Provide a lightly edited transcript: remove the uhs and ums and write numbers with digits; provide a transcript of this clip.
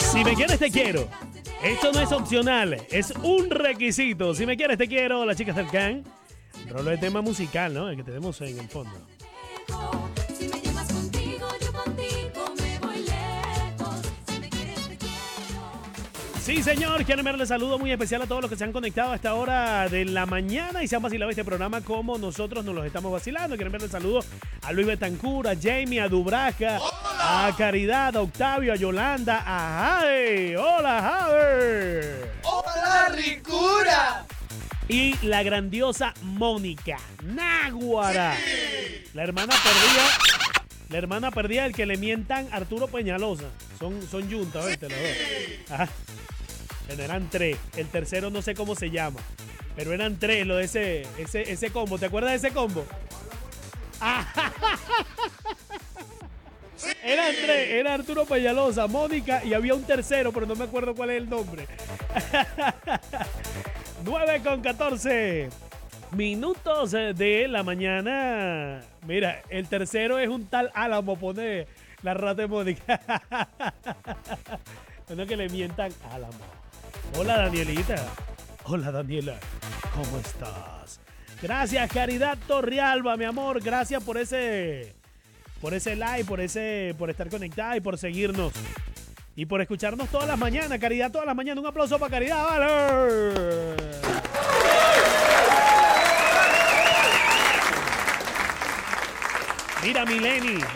Si me quieres, te quiero. Esto no es opcional, es un requisito. Si me quieres, te quiero. Las chicas del can. Rolo de tema musical, ¿no? El que tenemos en el fondo. Si me llevas contigo, yo contigo me voy lejos. Si me quieres, te quiero. Sí, señor. Quiero enviarle saludo muy especial a todos los que se han conectado a esta hora de la mañana y se han vacilado este programa como nosotros nos los estamos vacilando. Quiero enviarle saludo a Luis Betancur, a Jamie, a Dubraja, a Caridad, a Octavio, a Yolanda, a Jade. ¡Hola, Jade! ¡Hola, ricura! Y la grandiosa Mónica Náguara. La hermana perdida el que le mientan Arturo Peñalosa. Son yuntas, ¿viste? Los dos. Ajá. Bueno, eran tres. El tercero no sé cómo se llama. Pero eran tres, lo de ese combo. ¿Te acuerdas de ese combo? Eran tres. Era Arturo Peñalosa, Mónica y había un tercero, pero no me acuerdo cuál es el nombre. 9:14 minutos de la mañana. Mira, el tercero es un tal Álamo, pone la rata de Mónica. Bueno, que le mientan Álamo. Hola, Danielita. Hola, Daniela. ¿Cómo estás? Gracias, Caridad Torrealba, mi amor. Gracias por ese like, por estar conectada y por seguirnos. Y por escucharnos todas las mañanas, Caridad, todas las mañanas. Un aplauso para Caridad, ¿vale? Mira, Mileni.